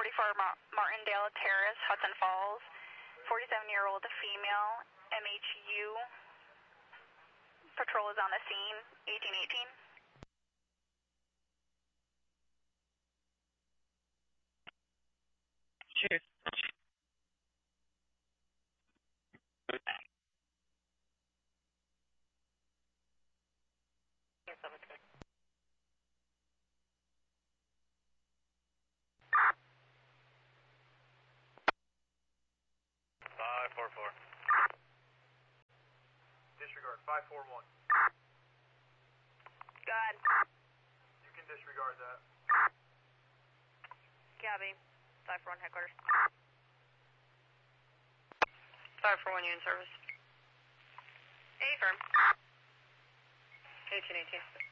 44 Martindale Terrace, Hudson Falls. 47-year-old female, MHU. Patrol is on the scene, 1818. Cheers. Disregard 541. Go ahead. You can disregard that. Copy. 541 headquarters. 541 unit service. Affirm. 1818.